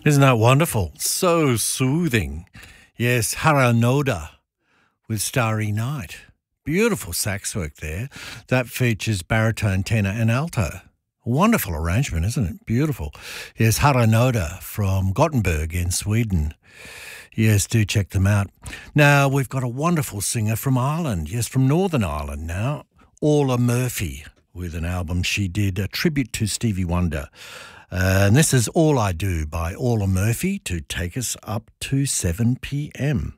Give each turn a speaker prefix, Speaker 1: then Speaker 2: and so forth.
Speaker 1: Isn't that wonderful? So soothing. Yes, Haranoda with Starry Night. Beautiful sax work there. That features baritone, tenor and alto. Wonderful arrangement, isn't it? Beautiful. Yes, Haranoda from Gothenburg in Sweden. Yes, do check them out. Now, we've got a wonderful singer from Ireland. Yes, from Northern Ireland now. Orla Murphy with an album she did, a tribute to Stevie Wonder. And this is All I Do by Orla Murphy to take us up to 7 p.m.